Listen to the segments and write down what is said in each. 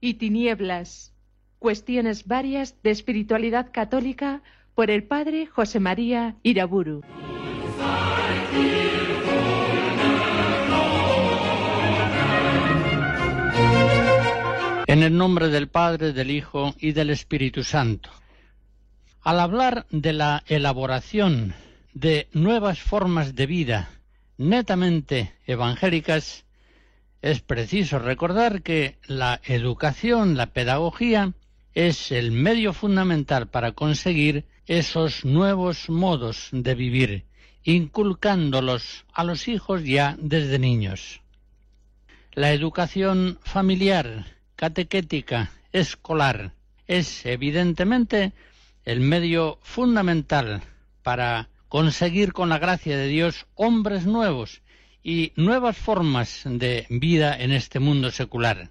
y tinieblas. Cuestiones varias de espiritualidad católica por el padre José María Iraburu. En el nombre del Padre, del Hijo y del Espíritu Santo. Al hablar de la elaboración de nuevas formas de vida netamente evangélicas, es preciso recordar que la educación, la pedagogía, es el medio fundamental para conseguir esos nuevos modos de vivir, inculcándolos a los hijos ya desde niños. La educación familiar, catequética, escolar, es evidentemente el medio fundamental para conseguir con la gracia de Dios hombres nuevos y nuevas formas de vida en este mundo secular.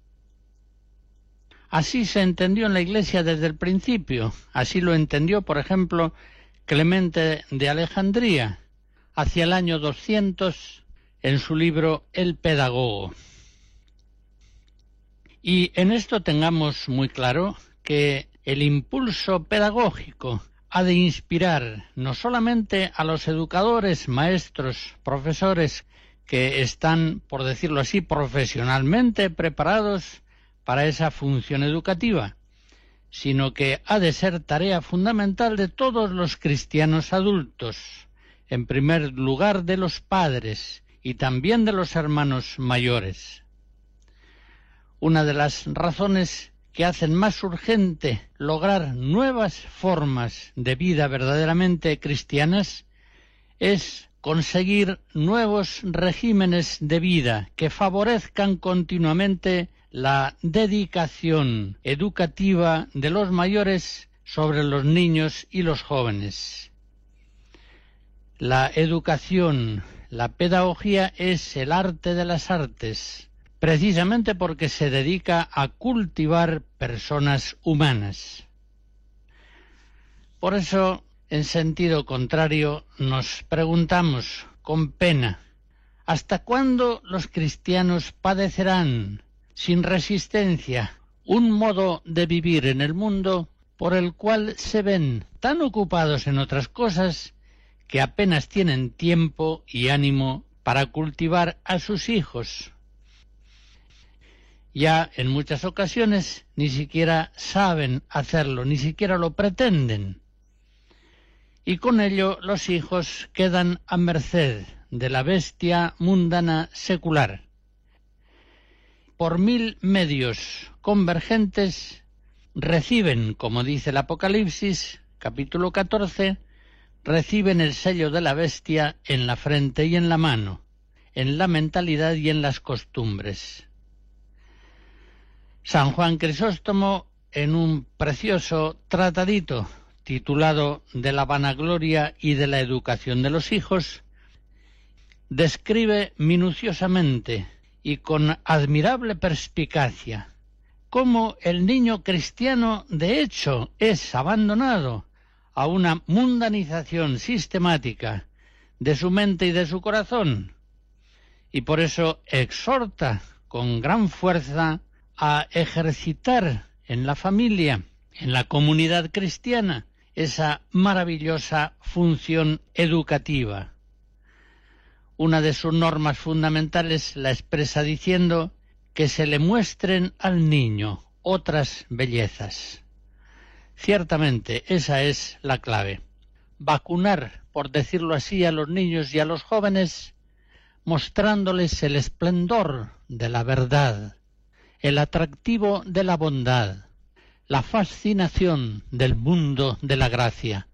Así se entendió en la Iglesia desde el principio, así lo entendió, por ejemplo, Clemente de Alejandría, hacia el año 200, en su libro El Pedagogo. Y en esto tengamos muy claro que el impulso pedagógico ha de inspirar no solamente a los educadores, maestros, profesores que están, por decirlo así, profesionalmente preparados para esa función educativa, sino que ha de ser tarea fundamental de todos los cristianos adultos, en primer lugar de los padres y también de los hermanos mayores. Una de las razones que hacen más urgente lograr nuevas formas de vida verdaderamente cristianas es conseguir nuevos regímenes de vida que favorezcan continuamente la dedicación educativa de los mayores sobre los niños y los jóvenes. La educación, la pedagogía es el arte de las artes, precisamente porque se dedica a cultivar personas humanas. Por eso, en sentido contrario, nos preguntamos con pena, ¿hasta cuándo los cristianos padecerán sin resistencia un modo de vivir en el mundo por el cual se ven tan ocupados en otras cosas que apenas tienen tiempo y ánimo para cultivar a sus hijos? Ya en muchas ocasiones ni siquiera saben hacerlo, ni siquiera lo pretenden. Y con ello los hijos quedan a merced de la bestia mundana secular. Por 1000 medios convergentes reciben, como dice el Apocalipsis, capítulo 14, reciben el sello de la bestia en la frente y en la mano, en la mentalidad y en las costumbres. San Juan Crisóstomo, en un precioso tratadito titulado De la vanagloria y de la educación de los hijos, describe minuciosamente y con admirable perspicacia cómo el niño cristiano de hecho es abandonado a una mundanización sistemática de su mente y de su corazón, y por eso exhorta con gran fuerza a ejercitar en la familia, en la comunidad cristiana, esa maravillosa función educativa. Una de sus normas fundamentales la expresa diciendo que se le muestren al niño otras bellezas. Ciertamente, esa es la clave. Vacunar, por decirlo así, a los niños y a los jóvenes, mostrándoles el esplendor de la verdad, el atractivo de la bondad, la fascinación del mundo de la gracia.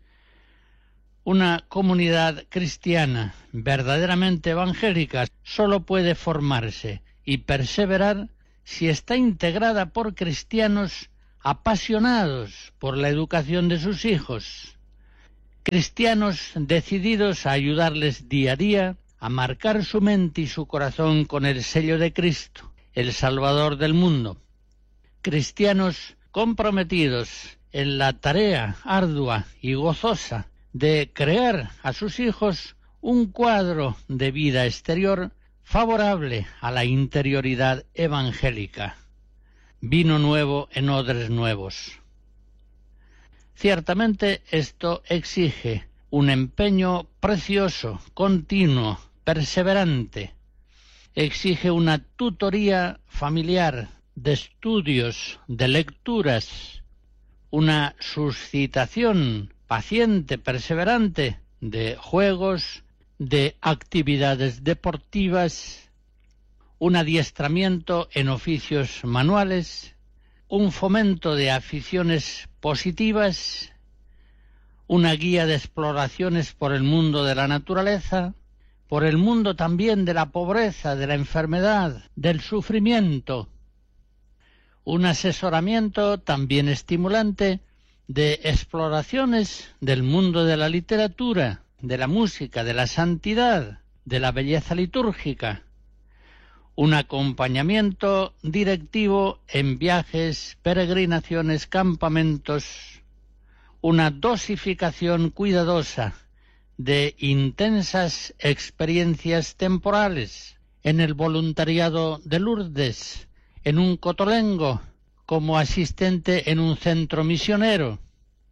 Una comunidad cristiana verdaderamente evangélica sólo puede formarse y perseverar si está integrada por cristianos apasionados por la educación de sus hijos, cristianos decididos a ayudarles día a día a marcar su mente y su corazón con el sello de Cristo, el Salvador del mundo, cristianos comprometidos en la tarea ardua y gozosa de crear a sus hijos un cuadro de vida exterior favorable a la interioridad evangélica. vino nuevo en odres nuevos. Ciertamente esto exige un empeño precioso, continuo, perseverante. Exige una tutoría familiar, de estudios, de lecturas, una suscitación paciente, perseverante, de juegos, de actividades deportivas, un adiestramiento en oficios manuales, un fomento de aficiones positivas, una guía de exploraciones por el mundo de la naturaleza, por el mundo también de la pobreza, de la enfermedad, del sufrimiento, un asesoramiento también estimulante de exploraciones del mundo de la literatura, de la música, de la santidad, de la belleza litúrgica, un acompañamiento directivo en viajes, peregrinaciones, campamentos, una dosificación cuidadosa de intensas experiencias temporales en el voluntariado de Lourdes, en un cotolengo, como asistente en un centro misionero.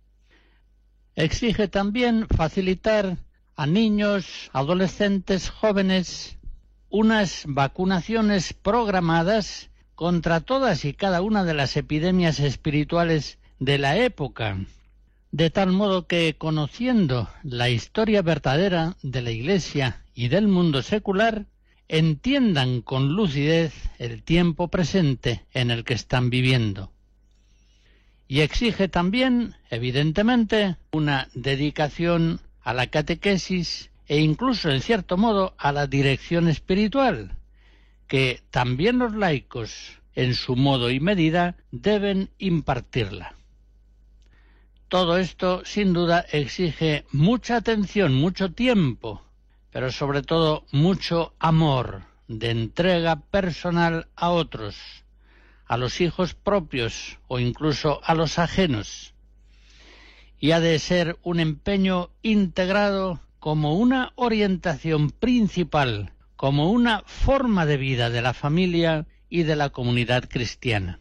Exige también facilitar a niños, adolescentes, jóvenes, unas vacunaciones programadas contra todas y cada una de las epidemias espirituales de la época, de tal modo que, conociendo la historia verdadera de la Iglesia y del mundo secular, entiendan con lucidez el tiempo presente en el que están viviendo. Y exige también, evidentemente, una dedicación a la catequesis e incluso, en cierto modo, a la dirección espiritual, que también los laicos, en su modo y medida, deben impartirla. Todo esto, sin duda, exige mucha atención, mucho tiempo, pero sobre todo mucho amor, de entrega personal a otros, a los hijos propios o incluso a los ajenos. Y ha de ser un empeño integrado como una orientación principal, como una forma de vida de la familia y de la comunidad cristiana.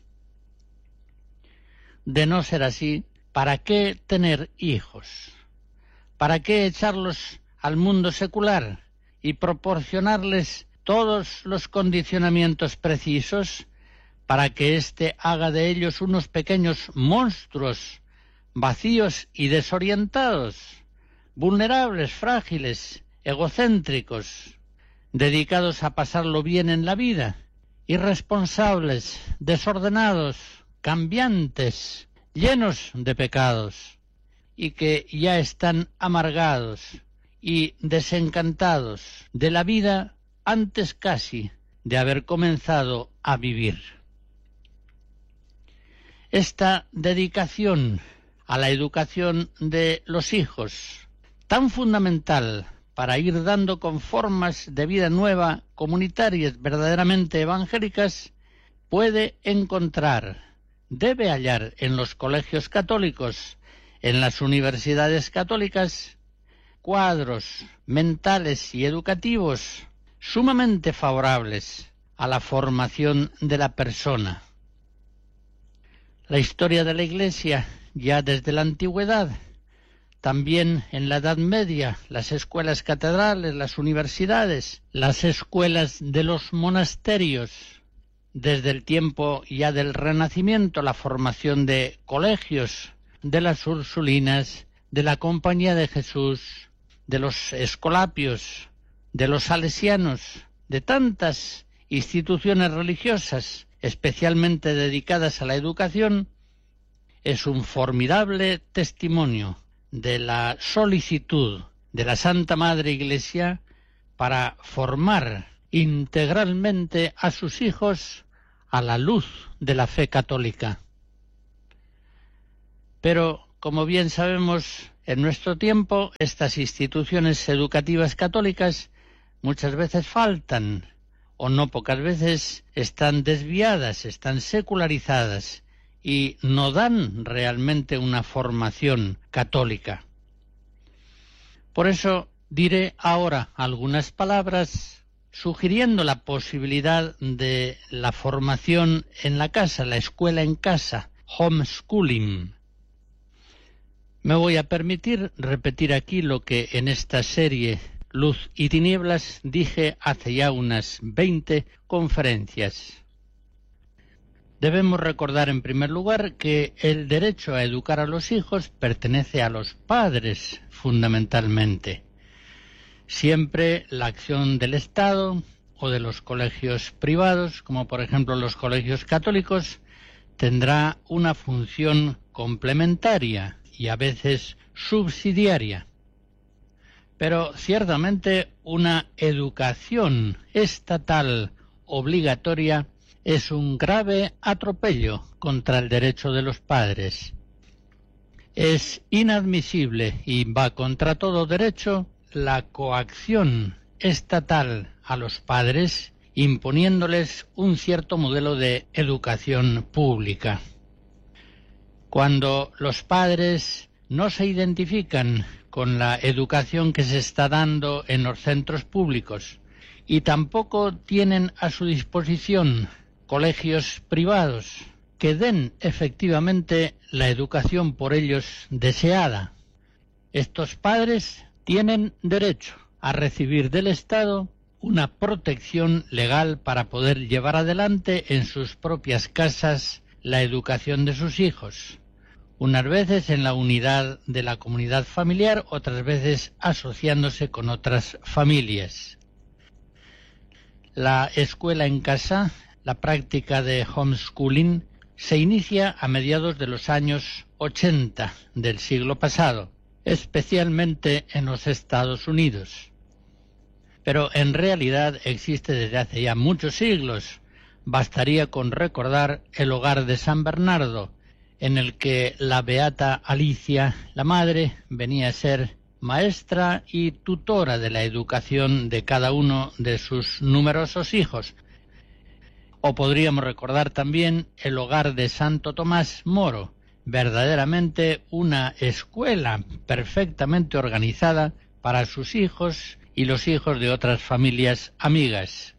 De no ser así, ¿para qué tener hijos? ¿Para qué echarlos al mundo secular y proporcionarles todos los condicionamientos precisos para que éste haga de ellos unos pequeños monstruos, vacíos y desorientados, vulnerables, frágiles, egocéntricos, dedicados a pasarlo bien en la vida, irresponsables, desordenados, cambiantes, llenos de pecados, y que ya están amargados y desencantados de la vida antes casi de haber comenzado a vivir? Esta dedicación a la educación de los hijos, tan fundamental para ir dando con formas de vida nueva, comunitarias, verdaderamente evangélicas, puede encontrar, debe hallar en los colegios católicos, en las universidades católicas, cuadros mentales y educativos sumamente favorables a la formación de la persona. La historia de la Iglesia, ya desde la antigüedad, también en la Edad Media, las escuelas catedrales, las universidades, las escuelas de los monasterios, desde el tiempo ya del Renacimiento, la formación de colegios, de las Ursulinas, de la Compañía de Jesús, de los Escolapios, de los Salesianos, de tantas instituciones religiosas, especialmente dedicadas a la educación, es un formidable testimonio de la solicitud de la Santa Madre Iglesia para formar integralmente a sus hijos a la luz de la fe católica. Pero, como bien sabemos, en nuestro tiempo estas instituciones educativas católicas muchas veces faltan, o no pocas veces están desviadas, están secularizadas y no dan realmente una formación católica. Por eso diré ahora algunas palabras sugiriendo la posibilidad de la formación en la casa, la escuela en casa, homeschooling. Me voy a permitir repetir aquí lo que en esta serie Luz y Tinieblas dije hace ya unas 20 conferencias. Debemos recordar en primer lugar que el derecho a educar a los hijos pertenece a los padres fundamentalmente. Siempre la acción del Estado o de los colegios privados, como por ejemplo los colegios católicos, tendrá una función complementaria y a veces subsidiaria. Pero ciertamente una educación estatal obligatoria es un grave atropello contra el derecho de los padres. Es inadmisible y va contra todo derecho la coacción estatal a los padres, imponiéndoles un cierto modelo de educación pública. Cuando los padres no se identifican con la educación que se está dando en los centros públicos y tampoco tienen a su disposición colegios privados que den efectivamente la educación por ellos deseada, estos padres tienen derecho a recibir del Estado una protección legal para poder llevar adelante en sus propias casas la educación de sus hijos, unas veces en la unidad de la comunidad familiar, otras veces asociándose con otras familias. La escuela en casa, la práctica de homeschooling, se inicia a mediados de los años 80 del siglo pasado, especialmente en los Estados Unidos. Pero en realidad existe desde hace ya muchos siglos. Bastaría con recordar el hogar de San Bernardo, en el que la beata Alicia, la madre, venía a ser maestra y tutora de la educación de cada uno de sus numerosos hijos. O podríamos recordar también el hogar de Santo Tomás Moro, verdaderamente una escuela perfectamente organizada para sus hijos y los hijos de otras familias amigas.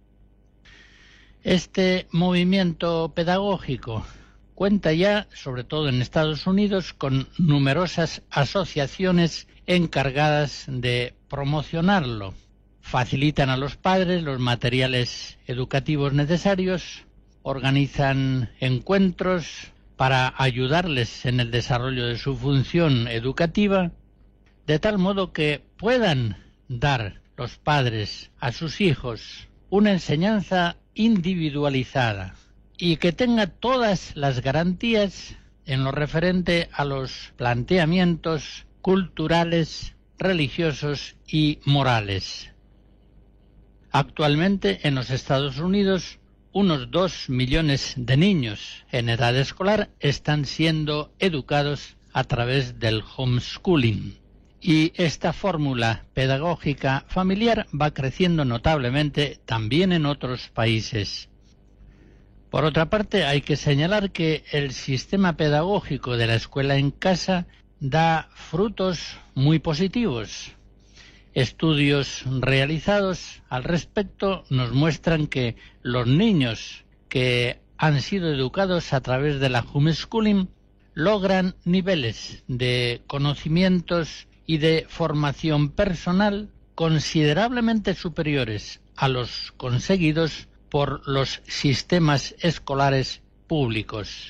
Este movimiento pedagógico cuenta ya, sobre todo en Estados Unidos, con numerosas asociaciones encargadas de promocionarlo. Facilitan a los padres los materiales educativos necesarios, organizan encuentros para ayudarles en el desarrollo de su función educativa, de tal modo que puedan dar los padres a sus hijos una enseñanza individualizada y que tenga todas las garantías en lo referente a los planteamientos culturales, religiosos y morales. Actualmente en los Estados Unidos unos 2 millones de niños en edad escolar están siendo educados a través del homeschooling. Y esta fórmula pedagógica familiar va creciendo notablemente también en otros países. Por otra parte, hay que señalar que el sistema pedagógico de la escuela en casa da frutos muy positivos. Estudios realizados al respecto nos muestran que los niños que han sido educados a través de la homeschooling logran niveles de conocimientos y de formación personal considerablemente superiores a los conseguidos por los sistemas escolares públicos.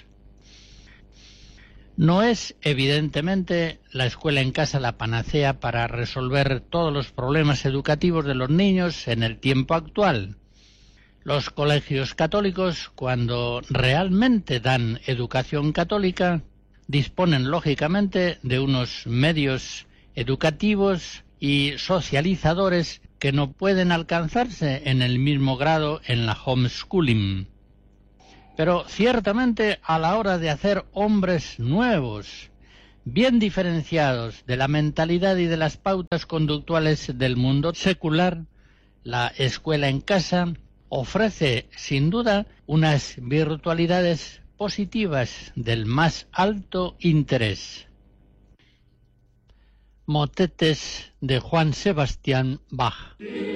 No es, evidentemente, la escuela en casa la panacea para resolver todos los problemas educativos de los niños en el tiempo actual. Los colegios católicos, cuando realmente dan educación católica, disponen lógicamente de unos medios educativos y socializadores que no pueden alcanzarse en el mismo grado en la homeschooling. Pero ciertamente a la hora de hacer hombres nuevos, bien diferenciados de la mentalidad y de las pautas conductuales del mundo secular, la escuela en casa ofrece sin duda unas virtualidades positivas del más alto interés. Motetes de Juan Sebastián Bach.